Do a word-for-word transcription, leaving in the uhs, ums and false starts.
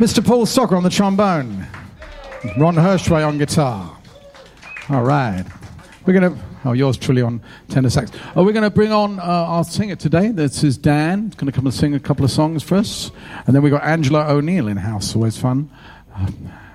Mister Paul Stocker on the trombone. Ron Hirschway on guitar. All right. We're going to... Oh, yours truly on tenor sax. Oh, we're going to bring on uh, our singer today. This is Dan. He's going to come and sing a couple of songs for us. And then we've got Angela O'Neill in house. Always fun.